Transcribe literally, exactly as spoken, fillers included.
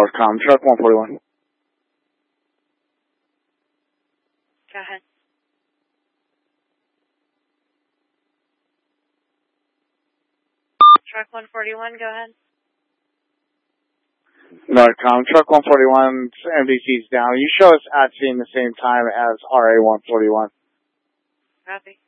Northcom, truck one forty-one. Go ahead. Truck one forty-one, go ahead. Northcom, truck one forty-one, M D C's down. You show us at scene the same time as R A one forty-one. Copy.